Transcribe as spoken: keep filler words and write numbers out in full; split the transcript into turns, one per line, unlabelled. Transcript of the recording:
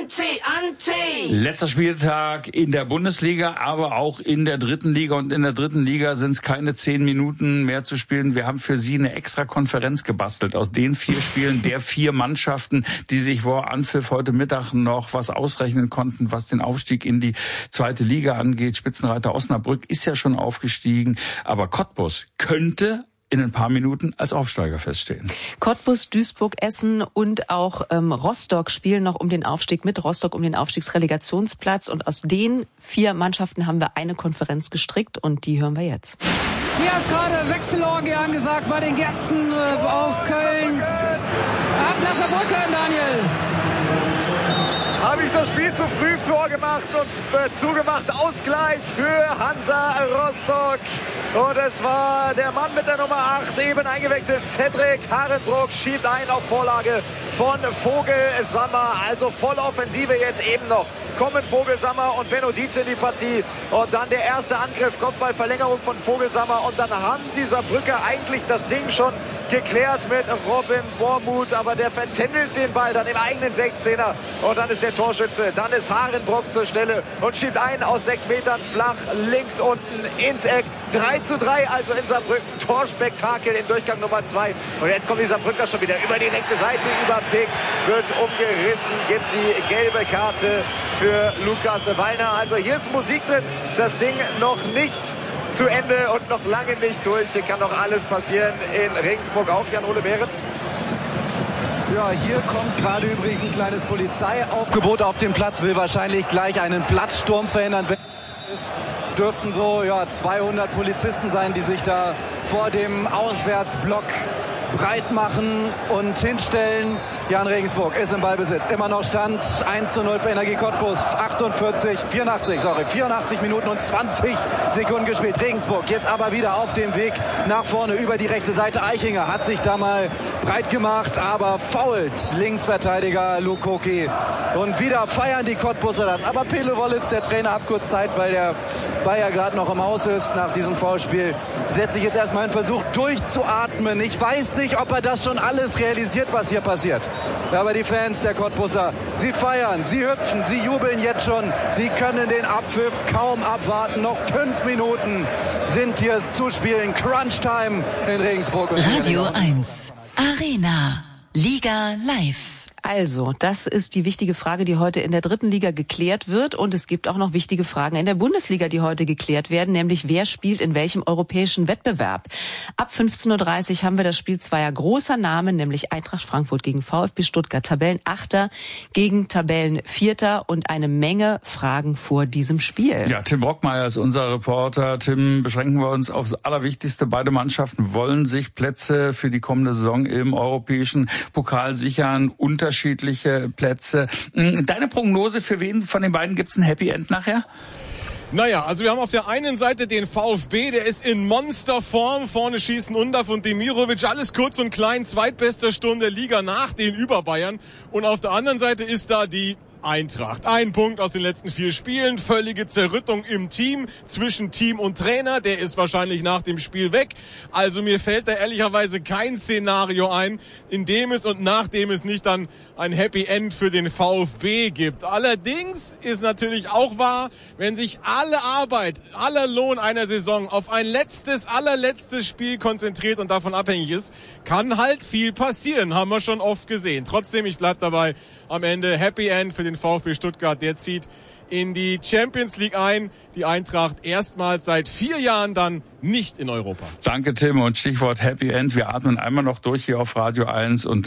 Ante, Ante!
Letzter Spieltag in der Bundesliga, aber auch in der dritten Liga. Und in der dritten Liga sind es keine zehn Minuten mehr zu spielen. Wir haben für Sie eine extra Konferenz gebastelt aus den vier Spielen der vier Mannschaften, die sich vor Anpfiff heute Mittag noch was ausrechnen konnten, was den Aufstieg in die zweite Liga angeht. Spitzenreiter Osnabrück ist ja schon aufgestiegen, aber Cottbus könnte in ein paar Minuten als Aufsteiger feststehen.
Cottbus, Duisburg, Essen und auch ähm, Rostock spielen noch um den Aufstieg mit. Rostock um den Aufstiegsrelegationsplatz. Und aus den vier Mannschaften haben wir eine Konferenz gestrickt und die hören wir jetzt.
Hier ist gerade Wechselorgie angesagt bei den Gästen äh, aus Köln. Ab nach Saarbrücken, Daniel.
Habe ich das Spiel zu früh vorgemacht und äh, zugemacht. Ausgleich für Hansa Rostock. Und es war der Mann mit der Nummer acht, eben eingewechselt. Cedric Harenbrock schiebt ein auf Vorlage von Vogelsammer. Also voll Offensive jetzt eben noch. Kommen Vogelsammer und Benno Dietz in die Partie. Und dann der erste Angriff, Kopfballverlängerung von Vogelsammer. Und dann haben die Saarbrücker eigentlich das Ding schon geklärt mit Robin Bormuth. Aber der vertändelt den Ball dann im eigenen sechzehner. Und dann ist der Torschütze. Dann ist Harenbrock zur Stelle und schiebt ein aus sechs Metern flach links unten ins Eck. drei zu drei also in Saarbrücken. Torspektakel in Durchgang Nummer zwei. Und jetzt kommen die Saarbrücker schon wieder über die rechte Seite. Über Pick wird umgerissen. Gibt die gelbe Karte für Lukas Wallner. Also hier ist Musik drin. Das Ding noch nicht zu Ende und noch lange nicht durch. Hier kann noch alles passieren in Regensburg auch. Jan-Ole Behrens.
Ja, hier kommt gerade übrigens ein kleines Polizeiaufgebot auf den Platz, will wahrscheinlich gleich einen Platzsturm verhindern. Es dürften so ja, zweihundert Polizisten sein, die sich da vor dem Auswärtsblock breit machen und hinstellen. Jan Regensburg ist im Ballbesitz. Immer noch Stand eins zu null für Energie Cottbus. achtundvierzig, vierundachtzig, sorry, vierundachtzig Minuten und zwanzig Sekunden gespielt. Regensburg jetzt aber wieder auf dem Weg nach vorne über die rechte Seite. Eichinger hat sich da mal breit gemacht, aber fault Linksverteidiger Lukoki. Und wieder feiern die Cottbuser das. Aber Pele Wollitz, der Trainer, hat kurz Zeit, weil der Bayer gerade noch im Haus ist nach diesem Foulspiel. Setzt sich jetzt erstmal einen Versuch durchzuatmen. Ich weiß nicht, ob er das schon alles realisiert, was hier passiert. Aber die Fans der Cottbuser, sie feiern, sie hüpfen, sie jubeln jetzt schon. Sie können den Abpfiff kaum abwarten. Noch fünf Minuten sind hier zu spielen. Crunch-Time in Regensburg. Und
Radio eins. Arena. Liga live.
Also, das ist die wichtige Frage, die heute in der dritten Liga geklärt wird. Und es gibt auch noch wichtige Fragen in der Bundesliga, die heute geklärt werden, nämlich wer spielt in welchem europäischen Wettbewerb. Ab fünfzehn Uhr dreißig haben wir das Spiel zweier großer Namen, nämlich Eintracht Frankfurt gegen VfB Stuttgart, Tabellenachter gegen Tabellenvierter und eine Menge Fragen vor diesem Spiel.
Ja, Tim Brockmeier ist unser Reporter. Tim, beschränken wir uns aufs Allerwichtigste. Beide Mannschaften wollen sich Plätze für die kommende Saison im europäischen Pokal sichern. Unter unterschiedliche Plätze. Deine Prognose, für wen von den beiden gibt's ein Happy End nachher?
Naja, also wir haben auf der einen Seite den VfB, der ist in Monsterform. Vorne schießen Undav und Demirovic, alles kurz und klein, zweitbester Sturm der Liga nach den Überbayern. Und auf der anderen Seite ist da die Eintracht. Ein Punkt aus den letzten vier Spielen, völlige Zerrüttung im Team, zwischen Team und Trainer, der ist wahrscheinlich nach dem Spiel weg. Also mir fällt da ehrlicherweise kein Szenario ein, in dem es und nach dem es nicht dann ein Happy End für den VfB gibt. Allerdings ist natürlich auch wahr, wenn sich alle Arbeit, aller Lohn einer Saison auf ein letztes, allerletztes Spiel konzentriert und davon abhängig ist, kann halt viel passieren, haben wir schon oft gesehen. Trotzdem, ich bleib dabei, am Ende Happy End für den VfB Stuttgart, der zieht in die Champions League ein. Die Eintracht erstmals seit vier Jahren dann nicht in Europa.
Danke, Tim. Und Stichwort Happy End. Wir atmen einmal noch durch hier auf Radio eins und